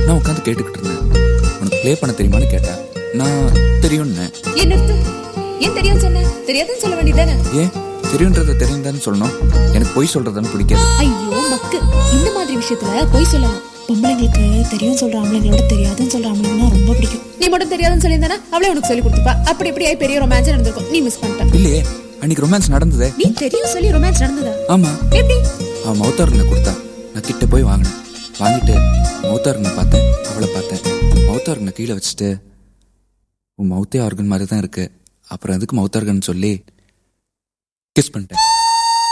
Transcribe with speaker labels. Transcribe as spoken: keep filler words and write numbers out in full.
Speaker 1: நான் உட்காந்து கேட்டுக்கிட்டு இருந்தேன். உனக்கு ப்ளே பண்ண தெரியுமான்னு கேட்டேன். நான் தெரியும்னு.
Speaker 2: ஏன் நிறுத்து? ஏன் தெரியும் சொன்ன? தெரியாதுன்னு சொல்ல வேண்டியதானே?
Speaker 1: ஏன் தெரியுன்றத தெரியுதான்னு சொல்லணும்? எனக்கு பொய் சொல்றதுன்னு பிடிக்காது.
Speaker 2: ஐயோ மக்கு, இந்த மாதிரி விஷயத்துல பொய் சொல்லலாம்.
Speaker 3: பொம்பளைங்களுக்கு தெரியும் சொல்ற ஆம்பளைங்களோட தெரியாதுன்னு சொல்ற ஆம்பளைங்கன்னா ரொம்ப பிடிக்கும்.
Speaker 2: நீ மட்டும் தெரியாதுன்னு சொல்லியிருந்தானா அவளே உனக்கு சொல்லி கொடுத்துப்பா. அப்படி இப்படி ஆயி பெரிய ரொமான்ஸ் நடந்திருக்கும். நீ மிஸ் பண்ணிட்ட.
Speaker 1: இல்லையே, அன்னைக்கு ரொமான்ஸ் நடந்ததே.
Speaker 2: நீ தெரியும் சொல்லி ரொமான்ஸ் நடந்ததா?
Speaker 1: ஆமா.
Speaker 2: எப்படி?
Speaker 1: அவன் மௌத்தாரனை கொடுத்தா, நான் கிட்ட போய் வாங்கினேன். வாங்கிட்டு மௌத்தாரனை பார்த்தேன், அவளை பார்த்தேன். மௌத்தாரனை கீழே வச்சுட்டு, உன் மௌத்தே ஆர்கன் மாதிரி தான் இருக்கு, அப்புறம் எதுக்கு மௌத்தார்கன் சொல்லி கிஸ் பண்ணிட்டேன்.